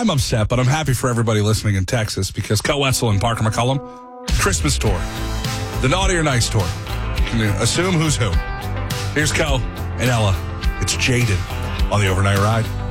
I'm upset, but I'm happy for everybody listening in Texas because Kel Wetzel and Parker McCullum, Christmas tour, the Naughty or Nice tour. You can assume who's who. Here's Kel and Ella. It's Jaded on the Overnight Ride.